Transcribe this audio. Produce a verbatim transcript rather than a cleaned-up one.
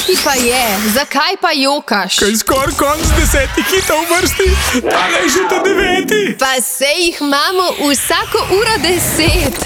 ti pa je? Zakaj pa jokaš? Kaj skoraj konc desetih hitov v vrsti? Tale je že ta deveti. Pa se jih imamo vsako uro deset.